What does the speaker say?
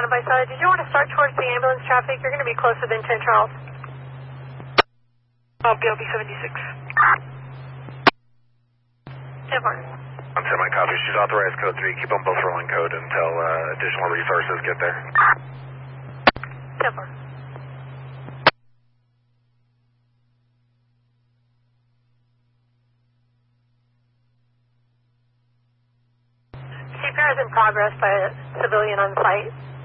by Sally. Did you want to start towards the ambulance traffic? You're going to be closer than 10 Charles. BLB 76. 10-4. I'm semi-copy. She's authorized code 3. Keep on both rolling code until additional resources get there. 10-4. CPR is in progress by a civilian on site.